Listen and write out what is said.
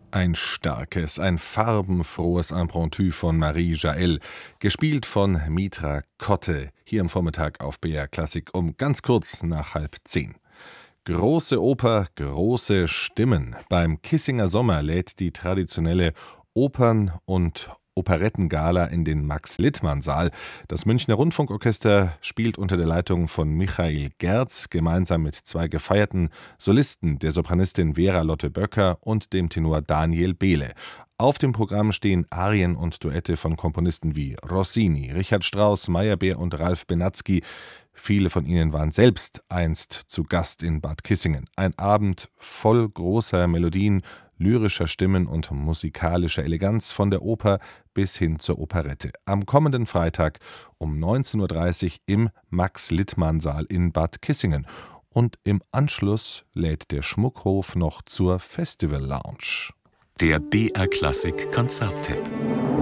Ein starkes, ein farbenfrohes Impromptu von Marie Jaell, gespielt von Mitra Kotte, hier am Vormittag auf BR Klassik um ganz kurz nach 9:30. Große Oper, große Stimmen. Beim Kissinger Sommer lädt die traditionelle Opern- und Operettengala in den Max-Littmann-Saal. Das Münchner Rundfunkorchester spielt unter der Leitung von Michael Gerz gemeinsam mit zwei gefeierten Solisten, der Sopranistin Vera Lotte Böcker und dem Tenor Daniel Behle. Auf dem Programm stehen Arien und Duette von Komponisten wie Rossini, Richard Strauss, Meyerbeer und Ralph Benatzky. Viele von ihnen waren selbst einst zu Gast in Bad Kissingen. Ein Abend voll großer Melodien, lyrischer Stimmen und musikalischer Eleganz von der Oper bis hin zur Operette. Am kommenden Freitag um 19:30 Uhr im Max-Littmann-Saal in Bad Kissingen. Und im Anschluss lädt der Schmuckhof noch zur Festival Lounge. Der BR Klassik Konzerttipp.